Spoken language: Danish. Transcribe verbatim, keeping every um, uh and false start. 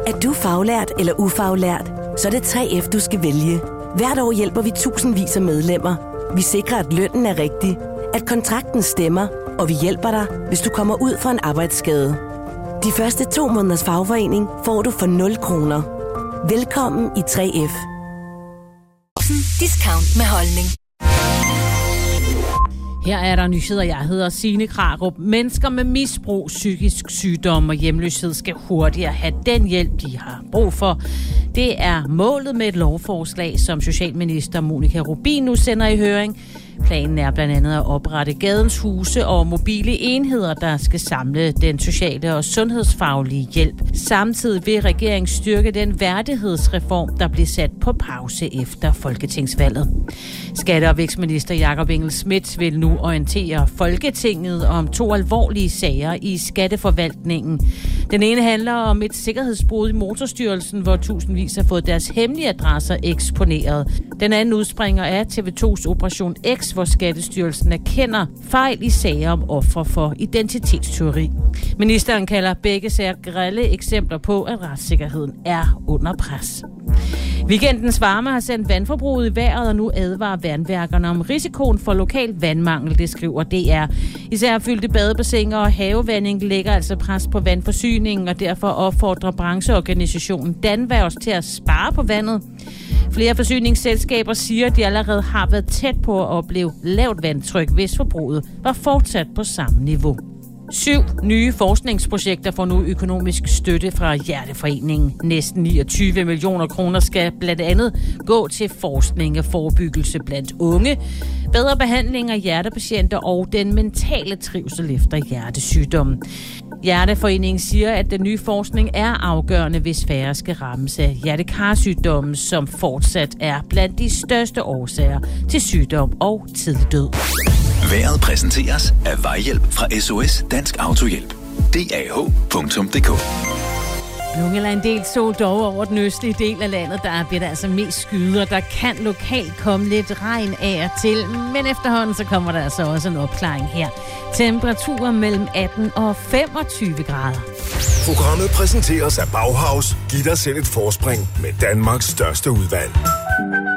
Er du faglært eller ufaglært, så er det tre F, du skal vælge. Hvert år hjælper vi tusindvis af medlemmer. Vi sikrer, at lønnen er rigtig, at kontrakten stemmer, og vi hjælper dig, hvis du kommer ud for en arbejdsskade. De første to måneders fagforening får du for nul kroner. Velkommen i tre F. Discount med holdning. Her er der nyheder. Jeg hedder Signe Krarup. Mennesker med misbrug, psykisk sygdom og hjemløshed skal hurtigere have den hjælp, de har brug for. Det er målet med et lovforslag, som socialminister Monica Rubin nu sender i høring. Planen er blandt andet at oprette gadens huse og mobile enheder, der skal samle den sociale og sundhedsfaglige hjælp. Samtidig vil regeringen styrke den værdighedsreform, der blev sat på pause efter folketingsvalget. Skatte- og vækstminister Jakob Engel-Schmidt vil nu orientere Folketinget om to alvorlige sager i skatteforvaltningen. Den ene handler om et sikkerhedsbrud i Motorstyrelsen, hvor tusindvis har fået deres hemmelige adresser eksponeret. Den anden udspringer af T V to's Operation X, hvor Skattestyrelsen erkender fejl i sager om ofre for identitetstyveri. Ministeren kalder begge sager grelle eksempler på, at retssikkerheden er under pres. Weekendens varme har sendt vandforbruget i vejret, og nu advarer vandværkerne om risikoen for lokal vandmangel, det skriver D R. Især fyldte badebassiner og havevanding lægger altså pres på vandforsyningen, og derfor opfordrer brancheorganisationen Danværks til at spare på vandet. Flere forsyningsselskaber siger, at de allerede har været tæt på at opleve lavt vandtryk, hvis forbruget var fortsat på samme niveau. Syv nye forskningsprojekter får nu økonomisk støtte fra Hjerteforeningen. Næsten niogtyve millioner kroner skal blandt andet gå til forskning og forebyggelse blandt unge, bedre behandling af hjertepatienter og den mentale trivsel efter hjertesygdomme. Hjerteforeningen siger, at den nye forskning er afgørende, hvis færre skal rammes af hjertekarsygdomme, som fortsat er blandt de største årsager til sygdom og tidlig død. Vejret præsenteres af Vejhjælp fra S O S Dansk Autohjælp. D A H punktum d k. Nu er en del sol dog over den østlige del af landet. Der bliver der altså mest skyder. Der kan lokalt komme lidt regn af og til, men efterhånden så kommer der altså også en opklaring her. Temperaturer mellem atten og femogtyve grader. Programmet præsenteres af Bauhaus. Giv dig selv et forspring med Danmarks største udvalg.